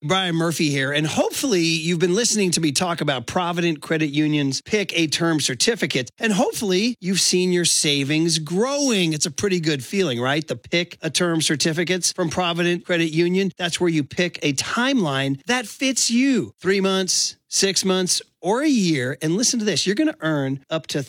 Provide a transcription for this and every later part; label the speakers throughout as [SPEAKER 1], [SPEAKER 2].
[SPEAKER 1] Brian Murphy here, and hopefully you've been listening to me talk about Provident Credit Union's Pick a Term certificate, and hopefully you've seen your savings growing. It's a pretty good feeling, right? The Pick a Term certificates from Provident Credit Union. That's where you pick a timeline that fits you. 3 months, 6 months, or a year. And listen to this, you're going to earn up to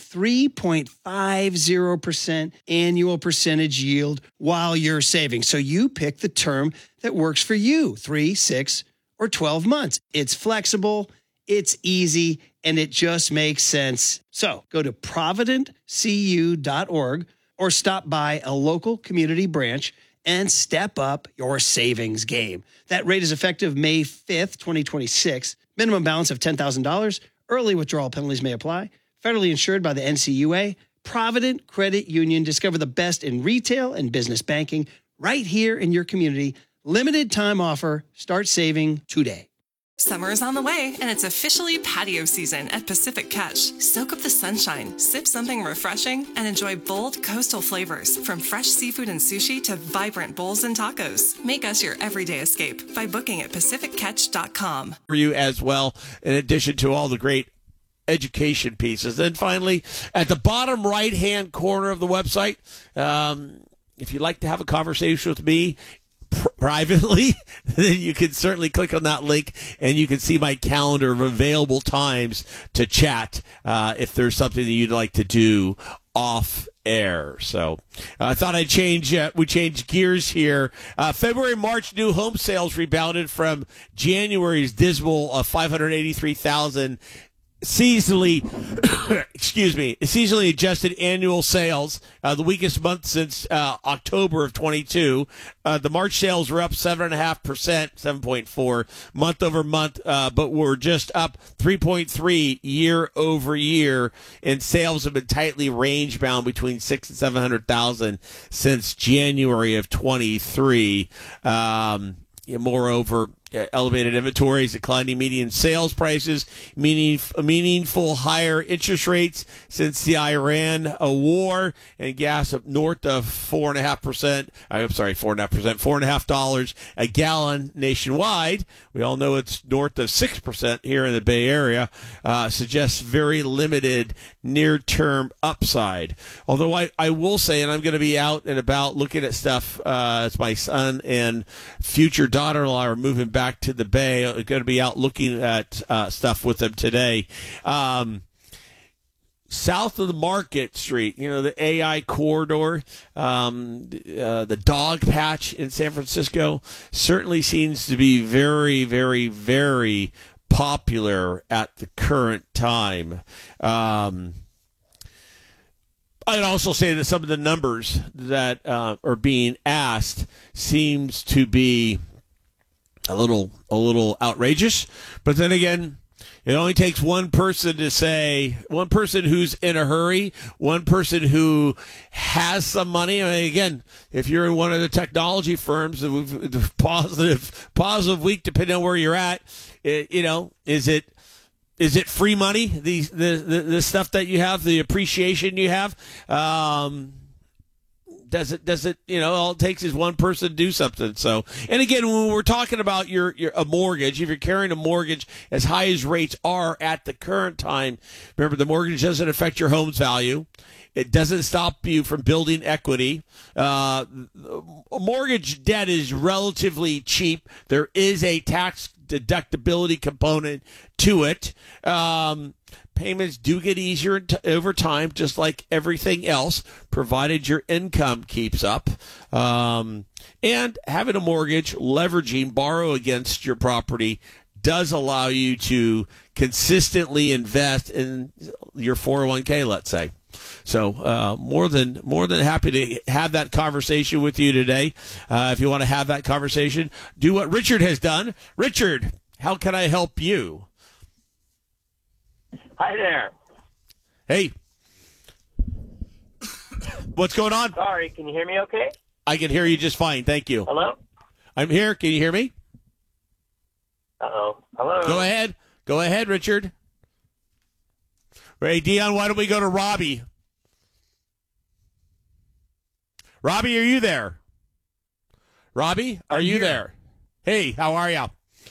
[SPEAKER 1] 3.50% annual percentage yield while you're saving. So you pick the term that works for you, 3, 6, or 12 months. It's flexible, it's easy, and it just makes sense. So go to providentcu.org or stop by a local community branch and step up your savings game. That rate is effective May 5th, 2026. Minimum balance of $10,000. Early withdrawal penalties may apply. Federally insured by the NCUA. Provident Credit Union. Discover the best in retail and business banking right here in your community. Limited time offer. Start saving today.
[SPEAKER 2] Summer is on the way, and it's officially patio season at Pacific Catch. Soak up the sunshine, sip something refreshing, and enjoy bold coastal flavors from fresh seafood and sushi to vibrant bowls and tacos. Make us your everyday escape by booking at PacificCatch.com.
[SPEAKER 3] For you as well, in addition to all the great education pieces. And finally, at the bottom right-hand corner of the website, if you'd like to have a conversation with me privately, then you can certainly click on that link and you can see my calendar of available times to chat if there's something that you'd like to do off air. So I thought I'd change gears here. February, March new home sales rebounded from January's dismal 583,000 seasonally adjusted annual sales, the weakest month since October of 22. The March sales were up 7.5%, 7.4 month over month, but were just up 3.3 year over year. And sales have been tightly range bound between 600,000 and 700,000 since January of 23. Moreover, elevated inventories, declining median sales prices, meaningful higher interest rates since the Iran war, and gas up north of 4.5%. $4.5 a gallon nationwide. We all know it's north of 6% here in the Bay Area. Suggests very limited near-term upside. Although I will say, and I'm going to be out and about looking at stuff as my son and future daughter-in-law are moving back to the Bay. I'm going to be out looking at stuff with them today. South of the Market Street, the AI corridor, the dog patch in San Francisco certainly seems to be very, very, very popular at the current time. I'd also say that some of the numbers that are being asked seems to be a little outrageous, but then again, it only takes one person who's in a hurry, one person who has some money. I mean, again, if you're in one of the technology firms, the positive week, depending on where you're at, is it free money? The stuff that you have, the appreciation you have, Does it, all it takes is one person to do something. So, and again, when we're talking about a mortgage, if you're carrying a mortgage as high as rates are at the current time, remember the mortgage doesn't affect your home's value. It doesn't stop you from building equity. Mortgage debt is relatively cheap. There is a tax deductibility component to it. Payments do get easier over time, just like everything else, provided your income keeps up. And having a mortgage, borrow against your property, does allow you to consistently invest in your 401k, let's say. So more than happy to have that conversation with you today. If you want to have that conversation, do what Richard has done. Richard, how can I help you?
[SPEAKER 4] Hi there.
[SPEAKER 3] Hey. What's going on?
[SPEAKER 4] Sorry, can you hear me okay?
[SPEAKER 3] I can hear you just fine. Thank you.
[SPEAKER 4] Hello?
[SPEAKER 3] I'm here. Can you hear me?
[SPEAKER 4] Uh-oh. Hello?
[SPEAKER 3] Go ahead, Richard. Hey, Dion, why don't we go to Robbie? Robbie, are you there? Robbie, are you there? Hey, how are you?